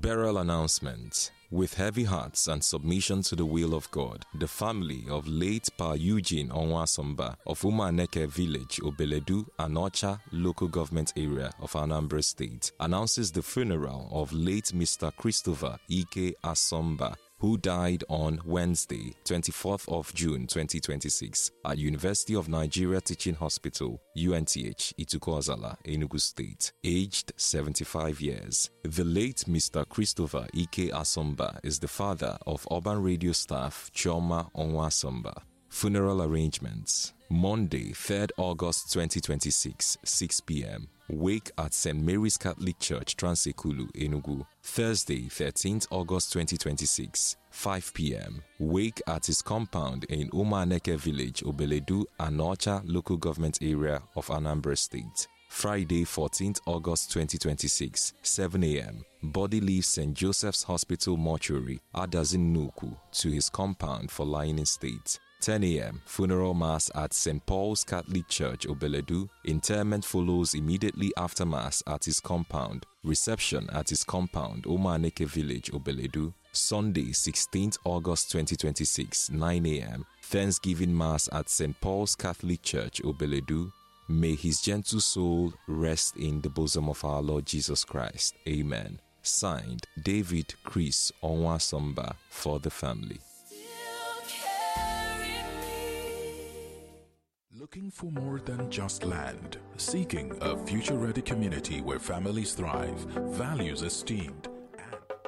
Burial announcement. With heavy hearts and submission to the will of God, the family of late Pa Eugene Onwasomba of Umaneke Village, Obeledu, Anocha local government area of Anambra State announces the funeral of late Mr. Christopher Ike Asomba, who died on Wednesday, 24th of June 2026 at University of Nigeria Teaching Hospital, UNTH, Itukwuazala, Enugu State, aged 75 years. The late Mr. Christopher Ike Asomba is the father of urban radio staff Chioma Onwasomba. Funeral arrangements. Monday, 3rd August 2026, 6 p.m. Wake at St. Mary's Catholic Church, Transekulu, Enugu. Thursday, 13th August 2026, 5 p.m. Wake at his compound in Umaneke Village, Obeledu, Anocha local government area of Anambra State. Friday, 14th August 2026, 7 a.m. Body leaves St. Joseph's Hospital Mortuary, Adazinuku, to his compound for lying in state. 10 a.m. Funeral Mass at St. Paul's Catholic Church, Obeledu. Interment follows immediately after Mass at his compound. Reception at his compound, Umaneke Village, Obeledu. Sunday, 16th August 2026, 9 a.m. Thanksgiving Mass at St. Paul's Catholic Church, Obeledu. May his gentle soul rest in the bosom of our Lord Jesus Christ. Amen. Signed, David Chris Onwasomba, for the family. Looking for more than just land? Seeking a future-ready community where families thrive, values esteemed,